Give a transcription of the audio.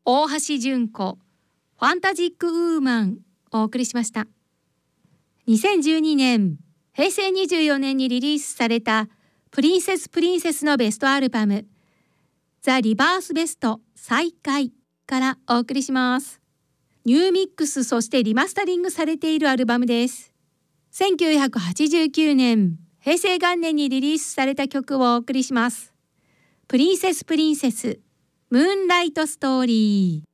大橋純子ファンタジックウーマンをお送りしました。2012年平成24年にリリースされたプリンセスのベストアルバムザ・リバースベスト再開からお送りします。ニューミックスそしてリマスタリングされているアルバムです。1989年平成元年にリリースされた曲をお送りします。プリンセスムーンライトストーリー。